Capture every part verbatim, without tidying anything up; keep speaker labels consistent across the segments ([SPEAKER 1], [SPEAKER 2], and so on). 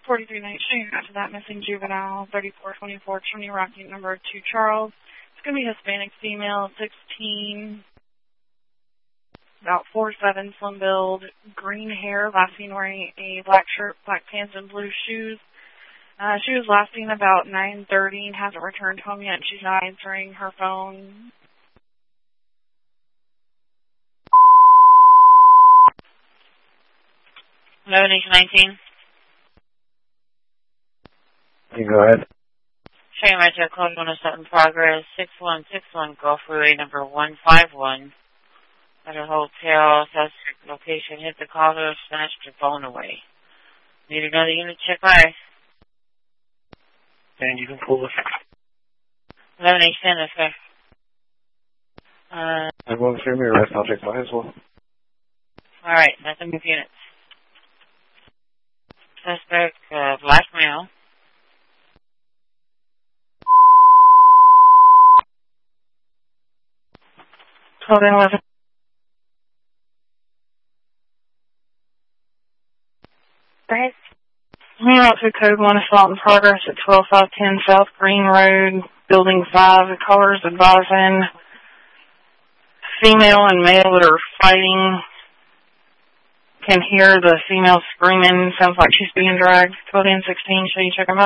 [SPEAKER 1] forty-three night shooting after that missing juvenile, thirty-four twenty-four Chimney Rock, unit number two Charles. It's going to be Hispanic female, sixteen, about four seven, slim build, green hair, last seen wearing a black shirt, black pants, and blue shoes. Uh, she was last seen about nine thirty and hasn't returned home yet. She's not answering her phone.
[SPEAKER 2] eleven H nineteen.
[SPEAKER 3] You can go ahead.
[SPEAKER 2] Showing right to code one oh seven progress, six one six one Gulf Freeway number one five one. At a hotel, suspect location, hit the caller, snatched your phone away. Need another unit, check by.
[SPEAKER 3] And you can pull us.
[SPEAKER 2] eleven H ten, that's fair. Uh,
[SPEAKER 3] I'm going to me arrest, I'll check by as well.
[SPEAKER 2] Alright, that's a move units. Suspect, uh, black male.
[SPEAKER 1] twelve eleven.
[SPEAKER 2] Go ahead.
[SPEAKER 1] We are out to code one assault in progress at twelve five ten South Green Road, building five. The callers advising female and male that are fighting. Can hear the female screaming. Sounds like she's being dragged. twelve ten sixteen, should you check them out?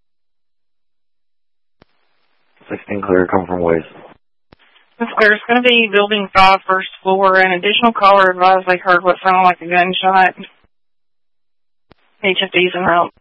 [SPEAKER 3] sixteen clear, come from ways.
[SPEAKER 1] That's clear. It's going to be building five, first floor. An additional caller advised they heard what sounded like a gunshot. H F D's en route.